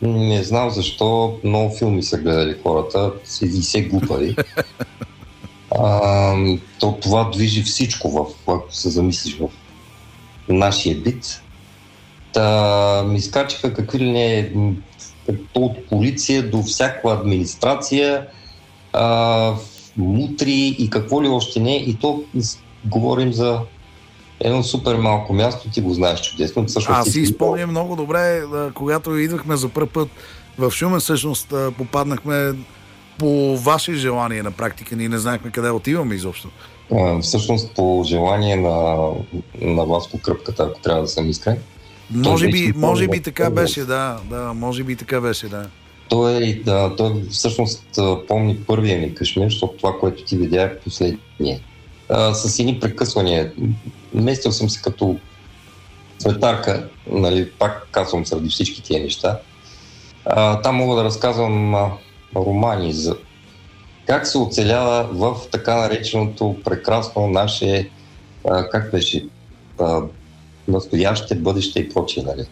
Не знам защо много филми са гледали хората и се глупави. Това движи всичко, ако се замислиш в нашия бит. Ми изкачиха какви ли не от полиция до всяка администрация, мутри и какво ли още не. И то говорим за едно супер малко място, ти го знаеш чудесно. Аз си спомням много добре, когато идвахме за първ път в Шумен, всъщност попаднахме по ваше желание на практика. Ние не знаехме къде отиваме изобщо. Всъщност по желание на Васко Кръпката, ако трябва да съм искрен. Може би така беше, да. Може би така беше, да. Той всъщност помни първия ми кашмир, защото това, което ти видях последния. С едни прекъсвания. Местил съм се като цветарка, нали, пак казвам заради всички тия неща. Там мога да разказвам романи за как се оцелява в така нареченото прекрасно наше, как беше, настояще, бъдеще и прочие, нали.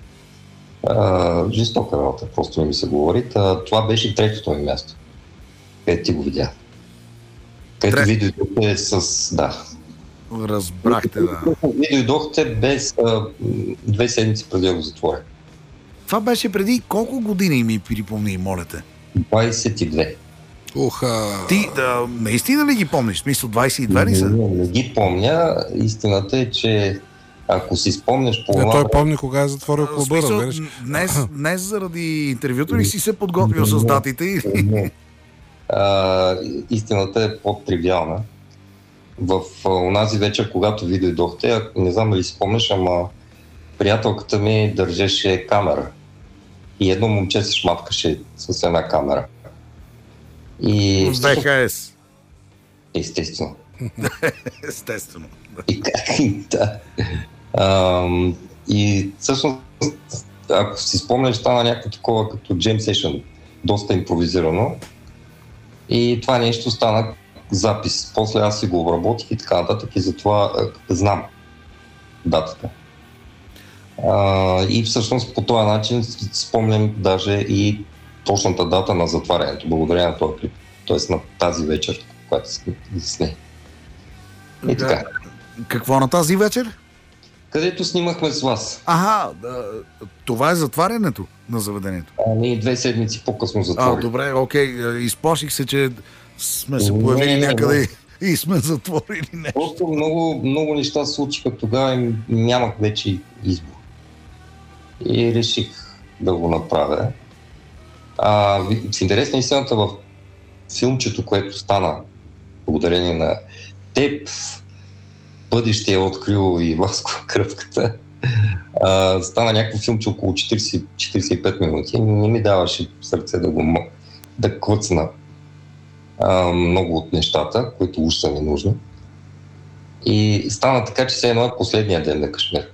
Жестока работа, просто не ми се говори. Това беше третото ми място, където ти го видях. Където ви дойдохте с... Да. Разбрахте, да. Ви дойдохте без 2 седмици преди да го затворя. Това беше преди колко години, ми припомни, моля те? 22. Ти наистина ли ги помниш? В смисъл 22 ли са? Не ги помня. Истината е, че ако си спомняш по това... Той помни кога е затворил клуба, разбираш? Днес заради интервюто ли си се подготвил с датите? Истината е по-тривиална. В онази вечер, когато ви дойдохте, не знам дали си спомняш, ама приятелката ми държеше камера. И едно момче се шматкаше с една камера. И... В ВХС. Естествено. Естествено. Да. И всъщност, ако си спомняш, стана някакво такова като Jam Session, доста импровизирано. И това нещо стана запис. После аз си го обработих и така нататък и затова знам датата. И всъщност по този начин спомням даже и точната дата на затварянето, благодарение на този клип. Тоест на тази вечер, която се сне. И така. Какво на тази вечер? Където снимахме с вас. Това е затварянето на заведението. Ние 2 седмици по-късно затворих. Добре, окей. Изплаших се, че сме се появили някъде и сме затворили нещо. Просто много неща се случиха тогава и нямах вече избор. И реших да го направя. В интерес на истината, в филмчето, което стана благодарение на теб, бъдеще е открил и Васко Кръпката, стана някакво филмче около 40-45 минути. Не ми даваше сърце да клъцна много от нещата, които уж са ми нужни. И стана така, че все едно е последния ден на Кашмир.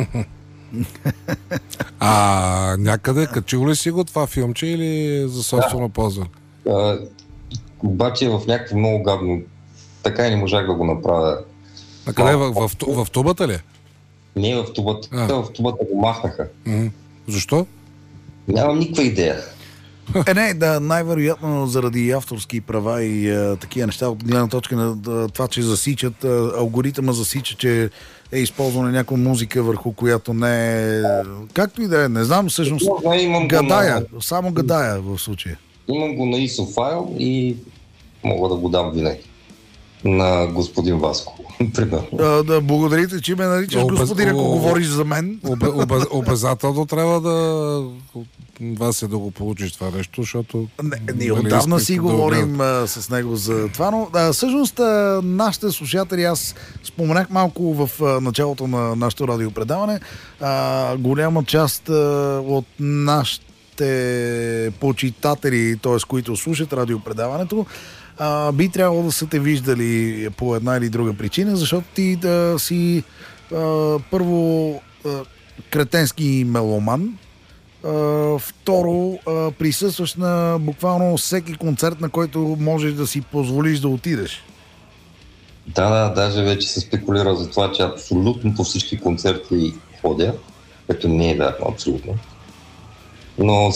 Някъде качил ли си го това филмче или за собствено ползване? Обаче в някакво много гадно, така и не можах да го направя. А къде? В тубата ли? Не в тубата. В тубата го махнаха. Защо? Нямам никаква идея. Най-вероятно заради авторски права и такива неща, от гледна точка на това, че засичат, алгоритъма засича, че е използвана някаква музика, върху която не е... Както и да е, не знам, всъщност само гадая в случая. Имам го на ISO файл и мога да го дам винаги на господин Васко. Да, благодарите, че ме наричаш господин, ако говориш за мен. Обязателно трябва да вас е да го получиш това нещо, защото... Ние отдавна си говорим с него за това, но всъщност нашите слушатели, аз споменах малко в началото на нашето радиопредаване, голяма част от нашите почитатели, т.е. които слушат радиопредаването, би трябвало да са те виждали по една или друга причина, защото ти да си първо кретенски меломан, второ присъстваш на буквално всеки концерт, на който можеш да си позволиш да отидеш. Да, даже вече се спекулира за това, че абсолютно по всички концерти ходя, което не е вярно абсолютно. Но